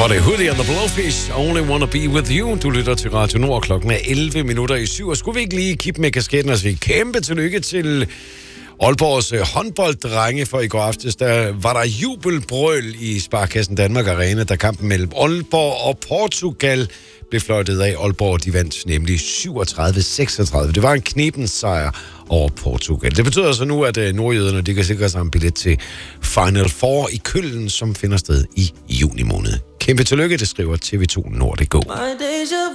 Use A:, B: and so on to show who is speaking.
A: var det Hoodie and the Blowfish, Only Wanna Be With You. Du lytter til Radio Nord, klokken er 11:11. Og skulle vi ikke lige kippe med kasketten og sige kæmpe tillykke til Aalborgs håndbolddrenge, for i går aftes, der var der jubelbrøl i Sparkassen Danmark Arena, da kampen mellem Aalborg og Portugal blev fløjtet af. Aalborg, de vandt nemlig 37-36. Det var en knebens sejr over Portugal. Det betyder altså nu, at nordjyderne, de kan sikre sig en billet til Final Four i Køln, som finder sted i juni måned. Kæmpe tillykke, det skriver TV2 Nord.dk.